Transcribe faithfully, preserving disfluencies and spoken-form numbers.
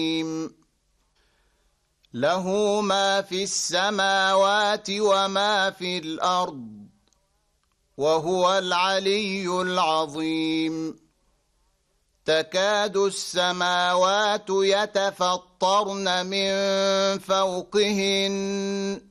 له ما في السماوات وما في الأرض وهو العلي العظيم. تكاد السماوات يتفطرن من فوقهن